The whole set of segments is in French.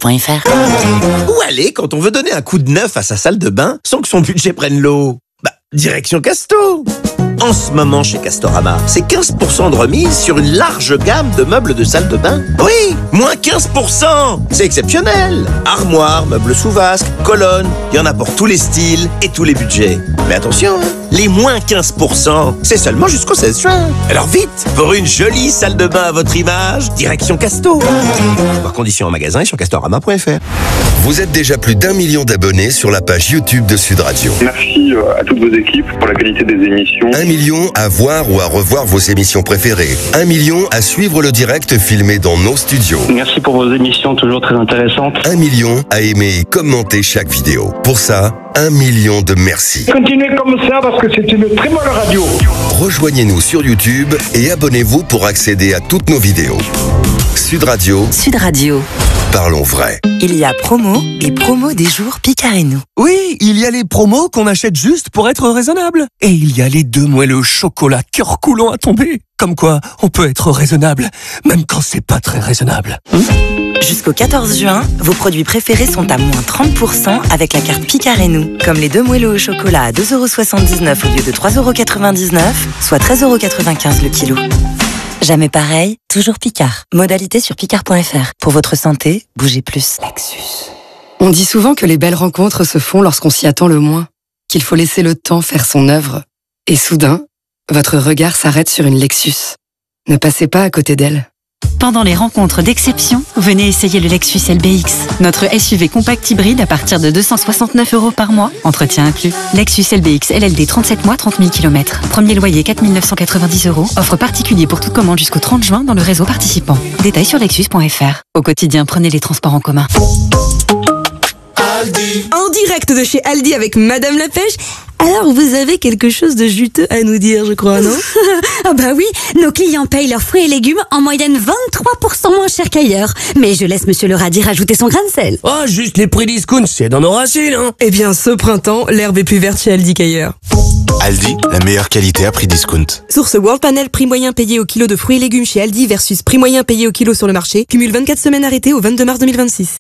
Casto-Ramas.fr. Où aller quand on veut donner un coup de neuf à sa salle de bain sans que son budget prenne l'eau? Direction Casto. En ce moment chez Castorama, c'est 15% de remise sur une large gamme de meubles de salle de bain. Oui, moins 15%. C'est exceptionnel. Armoires, meubles sous vasque, colonnes, il y en a pour tous les styles et tous les budgets. Mais attention, les moins 15%, c'est seulement jusqu'au 16 juin. Alors vite, pour une jolie salle de bain à votre image, direction Casto. Voir conditions en magasin et sur Castorama.fr. Vous êtes déjà plus d'1 million d'abonnés sur la page YouTube de Sud Radio. Merci à toutes vos équipes pour la qualité des émissions. 1 million à voir ou à revoir vos émissions préférées. 1 million à suivre le direct filmé dans nos studios. Merci pour vos émissions toujours très intéressantes. 1 million à aimer et commenter chaque vidéo. Pour ça, 1 million de merci. Continuez comme ça parce que c'est une très bonne radio. Rejoignez-nous sur YouTube et abonnez-vous pour accéder à toutes nos vidéos. Sud Radio. Sud Radio. Parlons vrai. Il y a promo et promo des jours Picard et nous. Oui, il y a les promos qu'on achète juste pour être raisonnable. Et il y a les 2 moelleux au chocolat cœur coulant à tomber. Comme quoi, on peut être raisonnable, même quand c'est pas très raisonnable. Jusqu'au 14 juin, vos produits préférés sont à moins 30% avec la carte Picard et nous. Comme les 2 moelleux au chocolat à 2,79€ au lieu de 3,99€, soit 13,95€ le kilo. Jamais pareil, toujours Picard. Modalité sur Picard.fr. Pour votre santé, bougez plus. Lexus. On dit souvent que les belles rencontres se font lorsqu'on s'y attend le moins, qu'il faut laisser le temps faire son œuvre. Et soudain, votre regard s'arrête sur une Lexus. Ne passez pas à côté d'elle. Pendant les rencontres d'exception, venez essayer le Lexus LBX. Notre SUV compact hybride à partir de 269€ par mois, entretien inclus. Lexus LBX LLD 37 mois, 30 000 km. Premier loyer 4 990€. Offre particulier pour toute commande jusqu'au 30 juin dans le réseau participant. Détails sur lexus.fr. Au quotidien, prenez les transports en commun. Aldi. En direct de chez Aldi avec Madame la Pêche. Alors, vous avez quelque chose de juteux à nous dire, je crois, non? Ah bah oui, nos clients payent leurs fruits et légumes en moyenne 23% moins cher qu'ailleurs. Mais je laisse Monsieur le radis rajouter son grain de sel. Oh, juste les prix discount, c'est dans nos racines, hein. Eh bien, ce printemps, l'herbe est plus verte chez Aldi qu'ailleurs. Aldi, la meilleure qualité à prix discount. Source World Panel, prix moyen payé au kilo de fruits et légumes chez Aldi versus prix moyen payé au kilo sur le marché. Cumule 24 semaines arrêtées au 22 mars 2026.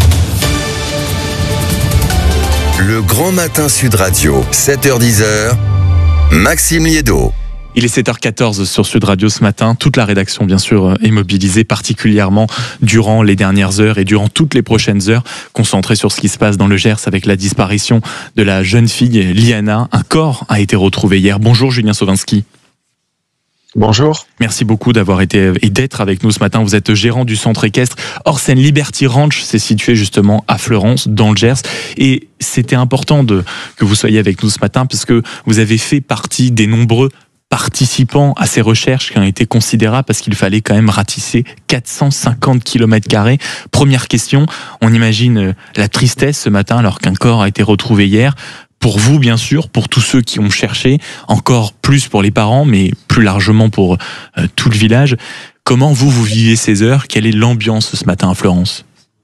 Le Grand Matin Sud Radio, 7h-10h, Maxime Liédo. Il est 7h14 sur Sud Radio ce matin. Toute la rédaction, bien sûr, est mobilisée, particulièrement durant les dernières heures et durant toutes les prochaines heures, concentrée sur ce qui se passe dans le Gers avec la disparition de la jeune fille Liana. Un corps a été retrouvé hier. Bonjour Julien Sovinski. Bonjour. Merci beaucoup d'avoir été et d'être avec nous ce matin. Vous êtes gérant du centre équestre Orsen Liberty Ranch. C'est situé justement à Fleurance, dans le Gers. Et c'était important que vous soyez avec nous ce matin parce que vous avez fait partie des nombreux participants à ces recherches qui ont été considérables parce qu'il fallait quand même ratisser 450 km². Première question, on imagine la tristesse ce matin alors qu'un corps a été retrouvé hier. Pour vous, bien sûr, pour tous ceux qui ont cherché, encore plus pour les parents, mais plus largement pour tout le village. Comment vous vivez ces heures? Quelle est l'ambiance ce matin à Fleurance?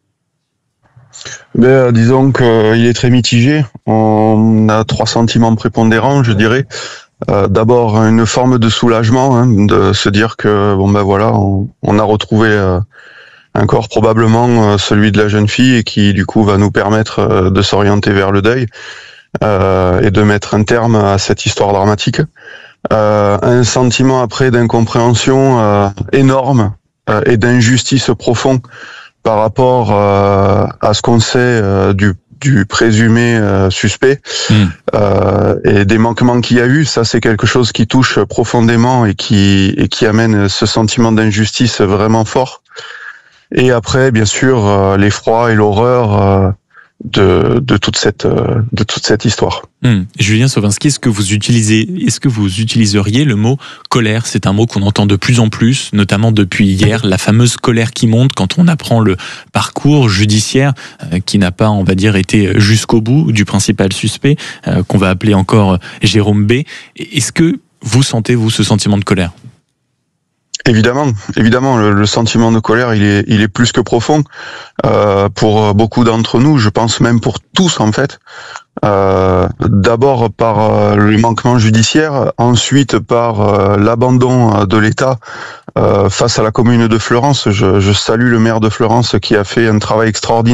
Disons qu'il est très mitigé. On a 3 sentiments prépondérants, je dirais. D'abord, une forme de soulagement, de se dire que on a retrouvé un corps, probablement celui de la jeune fille, et qui du coup va nous permettre de s'orienter vers le deuil. Et de mettre un terme à cette histoire dramatique. Un sentiment après d'incompréhension énorme et d'injustice profond par rapport à ce qu'on sait du présumé suspect et des manquements qu'il y a eu. Ça, c'est quelque chose qui touche profondément et qui amène ce sentiment d'injustice vraiment fort. Et après, bien sûr, l'effroi et l'horreur de toute cette histoire. Julien Sovinski, est-ce que vous utiliseriez le mot colère? C'est un mot qu'on entend de plus en plus, notamment depuis hier, la fameuse colère qui monte quand on apprend le parcours judiciaire qui n'a pas, on va dire, été jusqu'au bout du principal suspect, qu'on va appeler encore Jérôme B. Est-ce que vous sentez, vous, ce sentiment de colère? Évidemment, le sentiment de colère, il est plus que profond pour beaucoup d'entre nous. Je pense même pour tous en fait. D'abord par le manquement judiciaire, ensuite par l'abandon de l'État face à la commune de Fleurance. Je salue le maire de Fleurance qui a fait un travail extraordinaire.